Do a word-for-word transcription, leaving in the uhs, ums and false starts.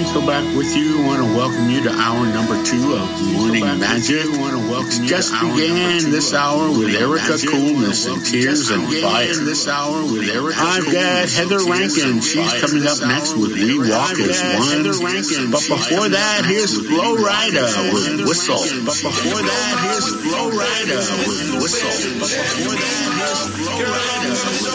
Cecil back with you. I want to welcome you to hour number two of Morning Magic. It's just began this hour with Erica Coolness and Tears and Fire. I've got Heather Rankin. She's coming up next with We Walk as One. But before that, here's Flo Rida with Whistle. But before that, here's Flo Rida with Whistle. But before that, here's Flo Rida with Whistle.